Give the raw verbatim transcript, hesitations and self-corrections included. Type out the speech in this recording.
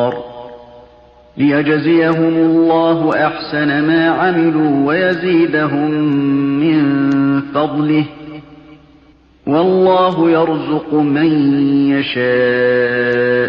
ليجزيهم الله أحسن ما عملوا ويزيدهم من فضله والله يرزق من يشاء